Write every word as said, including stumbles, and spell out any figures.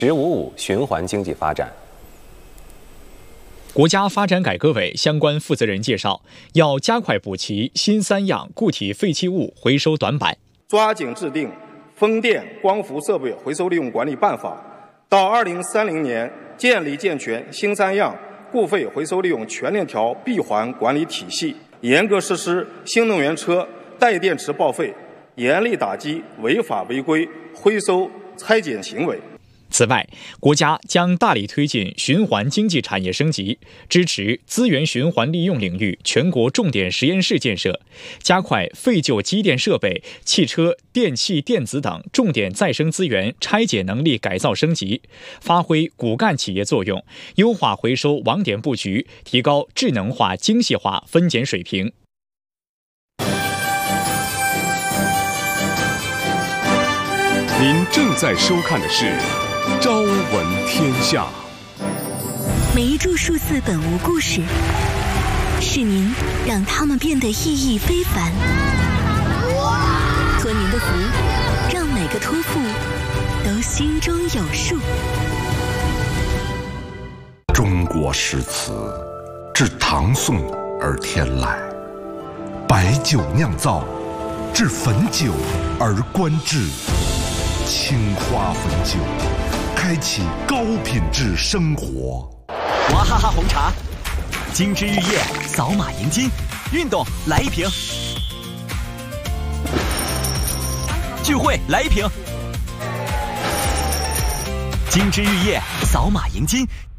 “十五五”循环经济发展。 国家发展改革委相关负责人介绍，要加快补齐新三样固体废弃物回收短板， 抓紧制定风电、光伏设备回收利用管理办法，到二零三零年建立健全新三样固废回收利用全链条闭环管理体系，严格实施新能源车带电池报废，严厉打击违法违规回收拆减行为。 此外，国家将大力推进循环经济产业升级，支持资源循环利用领域全国重点实验室建设，加快废旧机电设备、汽车、电器电子等重点再生资源拆解能力改造升级，发挥骨干企业作用，优化回收网点布局，提高智能化精细化分拣水平。 您正在收看的是《朝闻天下》。 每一注数字本无故事，是您让它们变得意义非凡。托您的福，让每个托付都心中有数。 中国诗词自唐宋而天来，白酒酿造，至汾酒而观致。青花汾酒，开启高品质生活。 娃哈哈红茶，精致玉液，扫码赢金，运动来一瓶，聚会来一瓶，精致玉液，扫码赢金，